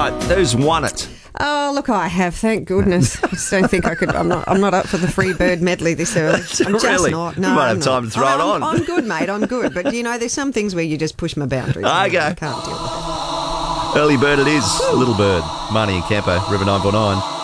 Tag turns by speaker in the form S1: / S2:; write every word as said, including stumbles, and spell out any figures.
S1: right, who's won it?
S2: Oh, look, I have, thank goodness. I just don't think I could. I'm not I'm not up for the free bird medley this early. I'm just
S1: Really?
S2: not. No,
S1: You might have
S2: I'm
S1: time
S2: not.
S1: to throw it
S2: I'm,
S1: on.
S2: I'm good, mate. I'm good. But, you know, there's some things where you just push my boundaries.
S1: Okay.
S2: I can't deal with it.
S1: Early bird it is. Little bird. Marnie and Campo, River nine four nine.